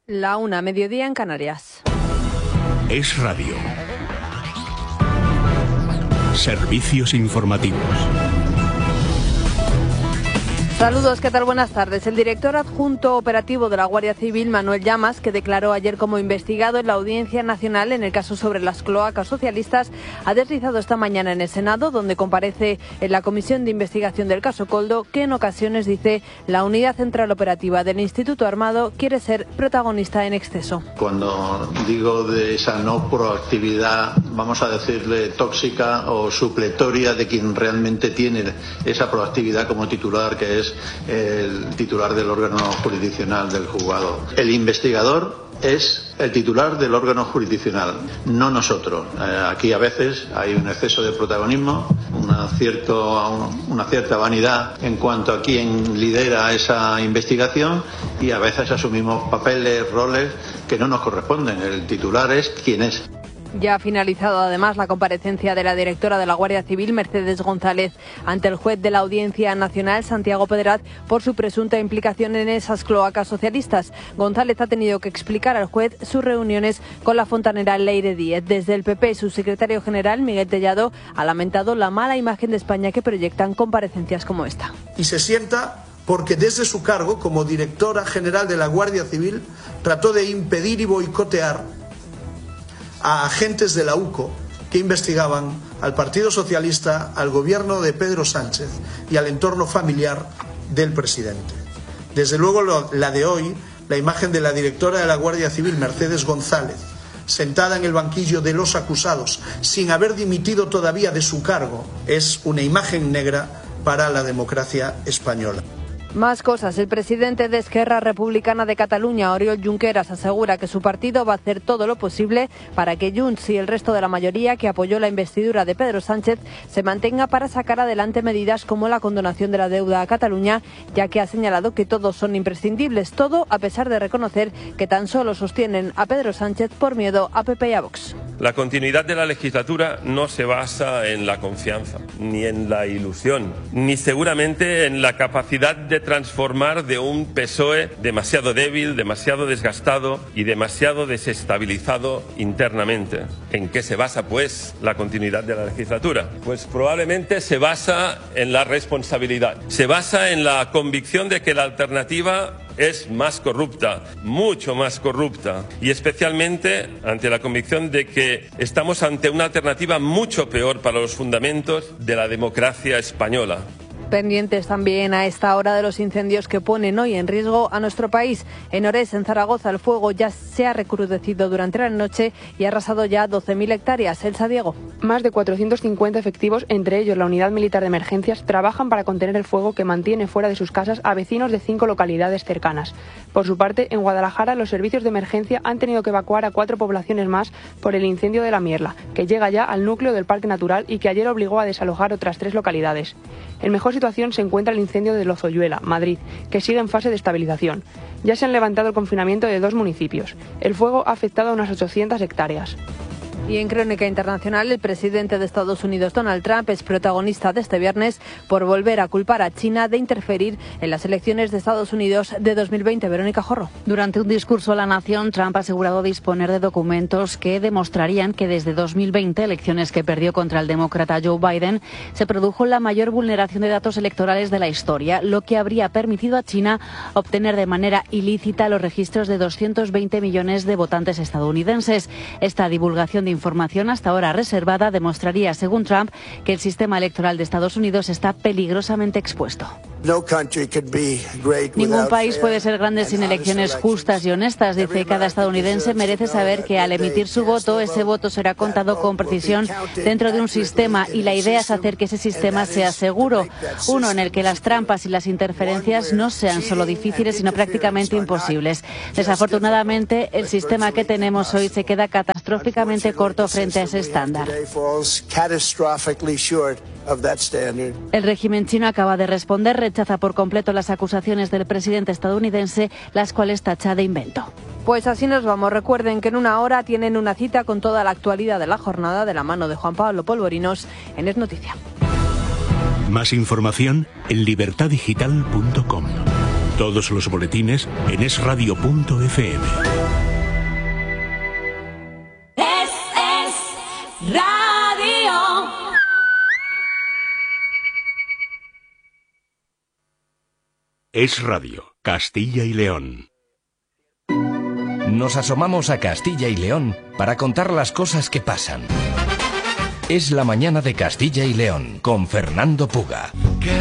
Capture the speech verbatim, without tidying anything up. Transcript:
La una, mediodía en Canarias. Es Radio. Servicios informativos. Saludos, ¿qué tal? Buenas tardes. El director adjunto operativo de la Guardia Civil, Manuel Llamas, que declaró ayer como investigado en la Audiencia Nacional en el caso sobre las cloacas socialistas, ha deslizado esta mañana en el Senado, donde comparece en la Comisión de Investigación del caso Koldo, que en ocasiones, dice, la Unidad Central Operativa del Instituto Armado quiere ser protagonista en exceso. Cuando digo de esa no proactividad, vamos a decirle tóxica o supletoria de quien realmente tiene esa proactividad como titular, que es el titular del órgano jurisdiccional del juzgado. El investigador es el titular del órgano jurisdiccional, no nosotros. Eh, aquí a veces hay un exceso de protagonismo, una, cierto, una cierta vanidad en cuanto a quién lidera esa investigación, y a veces asumimos papeles, roles que no nos corresponden. El titular es quien es. Ya ha finalizado además la comparecencia de la directora de la Guardia Civil, Mercedes González, ante el juez de la Audiencia Nacional, Santiago Pedraz, por su presunta implicación en esas cloacas socialistas. González ha tenido que explicar al juez sus reuniones con la fontanera Leire Díez. Desde el P P, su secretario general, Miguel Tellado, ha lamentado la mala imagen de España que proyectan comparecencias como esta. Y se sienta porque desde su cargo como directora general de la Guardia Civil trató de impedir y boicotear a agentes de la U C O que investigaban al Partido Socialista, al gobierno de Pedro Sánchez y al entorno familiar del presidente. Desde luego lo, la de hoy, la imagen de la directora de la Guardia Civil, Mercedes González, sentada en el banquillo de los acusados sin haber dimitido todavía de su cargo, es una imagen negra para la democracia española. Más cosas. El presidente de Esquerra Republicana de Cataluña, Oriol Junqueras, asegura que su partido va a hacer todo lo posible para que Junts y el resto de la mayoría que apoyó la investidura de Pedro Sánchez se mantenga para sacar adelante medidas como la condonación de la deuda a Cataluña, ya que ha señalado que todos son imprescindibles, todo a pesar de reconocer que tan solo sostienen a Pedro Sánchez por miedo a P P y a Vox. La continuidad de la legislatura no se basa en la confianza, ni en la ilusión, ni seguramente en la capacidad de transformar de un P S O E demasiado débil, demasiado desgastado y demasiado desestabilizado internamente. ¿En qué se basa, pues, la continuidad de la legislatura? Pues probablemente se basa en la responsabilidad, se basa en la convicción de que la alternativa es más corrupta, mucho más corrupta, y especialmente ante la convicción de que estamos ante una alternativa mucho peor para los fundamentos de la democracia española. Pendientes también a esta hora de los incendios que ponen hoy en riesgo a nuestro país. En Orés, en Zaragoza, el fuego ya se ha recrudecido durante la noche y ha arrasado ya doce mil hectáreas. Elsa Diego. Más de cuatrocientos cincuenta efectivos, entre ellos la Unidad Militar de Emergencias, trabajan para contener el fuego que mantiene fuera de sus casas a vecinos de cinco localidades cercanas. Por su parte, en Guadalajara, los servicios de emergencia han tenido que evacuar a cuatro poblaciones más por el incendio de la Mierla, que llega ya al núcleo del Parque Natural y que ayer obligó a desalojar otras tres localidades. En mejor situación se encuentra el incendio de Lozoyuela, Madrid, que sigue en fase de estabilización. Ya se han levantado el confinamiento de dos municipios. El fuego ha afectado a unas ochocientas hectáreas. Y en Crónica Internacional, el presidente de Estados Unidos, Donald Trump, es protagonista de este viernes por volver a culpar a China de interferir en las elecciones de Estados Unidos de dos mil veinte. Verónica Jorro. Durante un discurso a la nación, Trump ha asegurado disponer de documentos que demostrarían que desde dos mil veinte, elecciones que perdió contra el demócrata Joe Biden, se produjo la mayor vulneración de datos electorales de la historia, lo que habría permitido a China obtener de manera ilícita los registros de doscientos veinte millones de votantes estadounidenses. Esta divulgación de información hasta ahora reservada demostraría, según Trump, que el sistema electoral de Estados Unidos está peligrosamente expuesto. Ningún país puede ser grande sin elecciones justas y honestas, dice. Cada estadounidense merece saber que al emitir su voto, ese voto será contado con precisión dentro de un sistema, y la idea es hacer que ese sistema sea seguro, uno en el que las trampas y las interferencias no sean solo difíciles, sino prácticamente imposibles. Desafortunadamente, el sistema que tenemos hoy se queda catastróficamente corto frente a ese estándar. El régimen chino acaba de responder, rechaza por completo las acusaciones del presidente estadounidense, las cuales tacha de invento. Pues así nos vamos. Recuerden que en una hora tienen una cita con toda la actualidad de la jornada de la mano de Juan Pablo Polvorinos en Es Noticia. Más información en libertad digital punto com. Todos los boletines en es radio punto efe eme. Es, es radio. Es Radio, Castilla y León. Nos asomamos a Castilla y León para contar las cosas que pasan. Es la mañana de Castilla y León con Fernando Puga.